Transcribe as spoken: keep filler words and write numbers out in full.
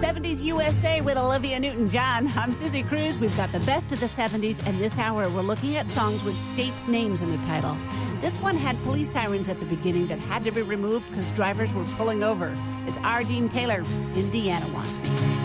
seventies U S A with Olivia Newton-John. I'm Susie Cruz. We've got the best of the seventies, and this hour we're looking at songs with states' names in the title. This one had police sirens at the beginning that had to be removed because drivers were pulling over. It's R. Dean Taylor, Indiana Wants Me.